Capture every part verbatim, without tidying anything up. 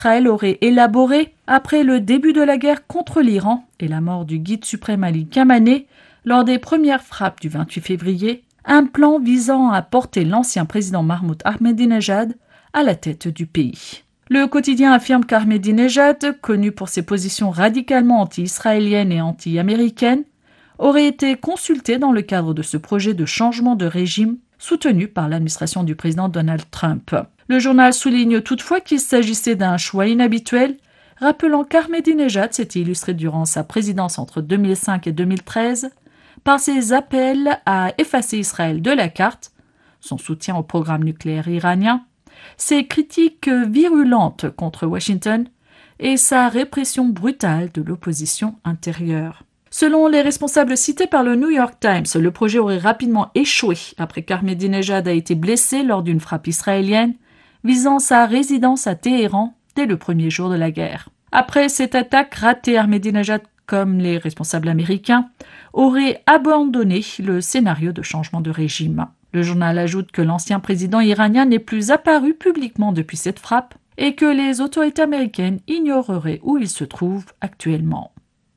Israël aurait élaboré après le début de la guerre contre l'Iran et la mort du guide suprême Ali Khamenei lors des premières frappes du vingt-huit février, un plan visant à porter l'ancien président Mahmoud Ahmadinejad à la tête du pays. Le quotidien affirme qu'Ahmadinejad, connu pour ses positions radicalement anti-israéliennes et anti-américaines, aurait été consulté dans le cadre de ce projet de changement de régime soutenu par l'administration du président Donald Trump. Le journal souligne toutefois qu'il s'agissait d'un choix inhabituel, rappelant qu'Ahmadinejad s'était illustré durant sa présidence entre deux mille cinq et deux mille treize par ses appels à effacer Israël de la carte, son soutien au programme nucléaire iranien, ses critiques virulentes contre Washington et sa répression brutale de l'opposition intérieure. Selon les responsables cités par le New York Times, le projet aurait rapidement échoué après qu'Ahmadinejad a été blessé lors d'une frappe israélienne visant sa résidence à Téhéran dès le premier jour de la guerre. Après cette attaque ratée, Ahmadinejad, comme les responsables américains, aurait abandonné le scénario de changement de régime. Le journal ajoute que l'ancien président iranien n'est plus apparu publiquement depuis cette frappe et que les autorités américaines ignoreraient où il se trouve actuellement.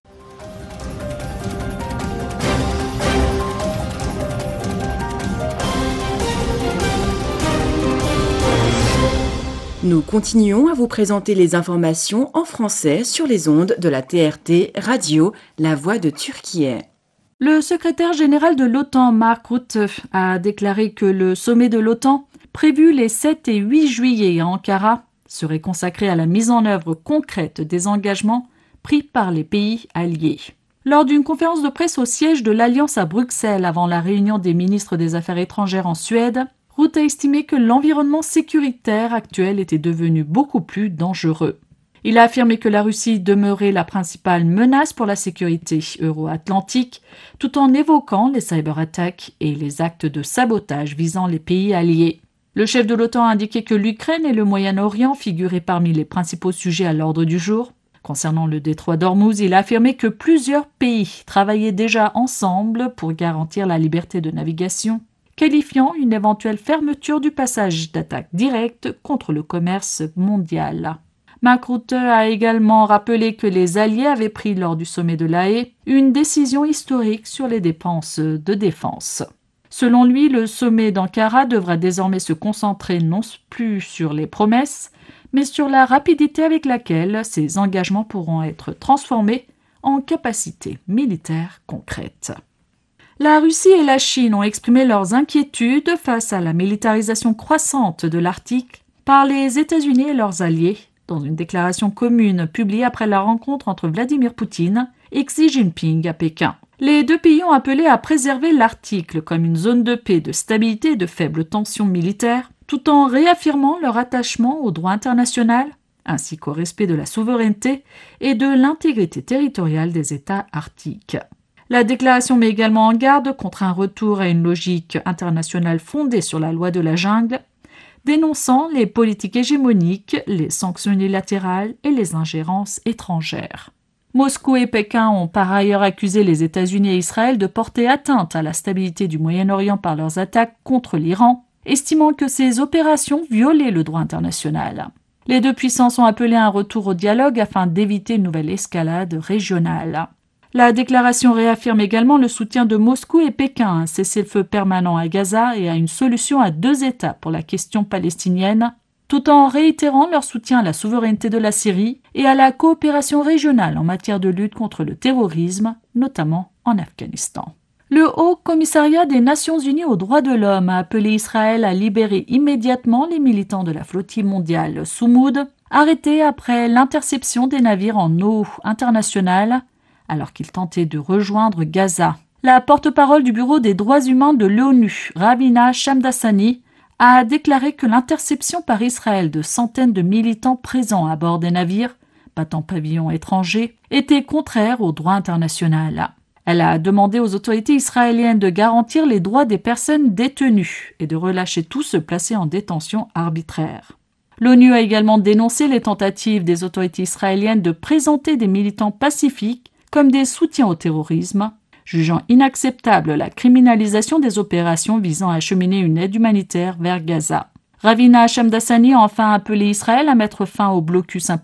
Nous continuons à vous présenter les informations en français sur les ondes de la T R T Radio, la voix de Turquie. Le secrétaire général de l'OTAN, Mark Rutte, a déclaré que le sommet de l'OTAN, prévu les sept et huit juillet à Ankara, serait consacré à la mise en œuvre concrète des engagements pris par les pays alliés. Lors d'une conférence de presse au siège de l'Alliance à Bruxelles avant la réunion des ministres des Affaires étrangères en Suède, Rutte a estimé que l'environnement sécuritaire actuel était devenu beaucoup plus dangereux. Il a affirmé que la Russie demeurait la principale menace pour la sécurité euro-atlantique, tout en évoquant les cyberattaques et les actes de sabotage visant les pays alliés. Le chef de l'OTAN a indiqué que l'Ukraine et le Moyen-Orient figuraient parmi les principaux sujets à l'ordre du jour. Concernant le détroit d'Ormuz, il a affirmé que plusieurs pays travaillaient déjà ensemble pour garantir la liberté de navigation, qualifiant une éventuelle fermeture du passage d'attaque directe contre le commerce mondial. Mark Rutte a également rappelé que les Alliés avaient pris lors du sommet de La Haye une décision historique sur les dépenses de défense. Selon lui, le sommet d'Ankara devra désormais se concentrer non plus sur les promesses, mais sur la rapidité avec laquelle ces engagements pourront être transformés en capacités militaires concrètes. La Russie et la Chine ont exprimé leurs inquiétudes face à la militarisation croissante de l'Arctique par les États-Unis et leurs alliés, dans une déclaration commune publiée après la rencontre entre Vladimir Poutine et Xi Jinping à Pékin. Les deux pays ont appelé à préserver l'Arctique comme une zone de paix, de stabilité et de faible tension militaire, tout en réaffirmant leur attachement au droit international, ainsi qu'au respect de la souveraineté et de l'intégrité territoriale des États arctiques. La déclaration met également en garde contre un retour à une logique internationale fondée sur la loi de la jungle, dénonçant les politiques hégémoniques, les sanctions unilatérales et les ingérences étrangères. Moscou et Pékin ont par ailleurs accusé les États-Unis et Israël de porter atteinte à la stabilité du Moyen-Orient par leurs attaques contre l'Iran, estimant que ces opérations violaient le droit international. Les deux puissances ont appelé à un retour au dialogue afin d'éviter une nouvelle escalade régionale. La déclaration réaffirme également le soutien de Moscou et Pékin à un cessez-le-feu permanent à Gaza et à une solution à deux États pour la question palestinienne, tout en réitérant leur soutien à la souveraineté de la Syrie et à la coopération régionale en matière de lutte contre le terrorisme, notamment en Afghanistan. Le Haut Commissariat des Nations Unies aux droits de l'homme a appelé Israël à libérer immédiatement les militants de la flottille mondiale Soumoud, arrêtés après l'interception des navires en eau internationale, alors qu'ils tentaient de rejoindre Gaza. La porte-parole du Bureau des droits humains de l'ONU, Ravina Shamdasani, a déclaré que l'interception par Israël de centaines de militants présents à bord des navires, battant pavillon étranger, était contraire au droit international. Elle a demandé aux autorités israéliennes de garantir les droits des personnes détenues et de relâcher tous ceux placés en détention arbitraire. L'ONU a également dénoncé les tentatives des autorités israéliennes de présenter des militants pacifiques comme des soutiens au terrorisme, jugeant inacceptable la criminalisation des opérations visant à acheminer une aide humanitaire vers Gaza. Ravina Shamdasani a enfin appelé Israël à mettre fin au blocus